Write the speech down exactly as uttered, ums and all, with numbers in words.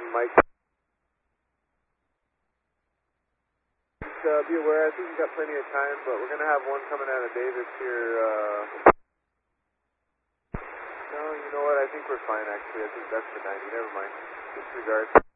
Mike. Just uh, be aware, I think we've got plenty of time, but we're going to have one coming out of Davis here. Uh... No, you know what, I think we're fine actually. I think that's for ninety. Never mind. Disregard.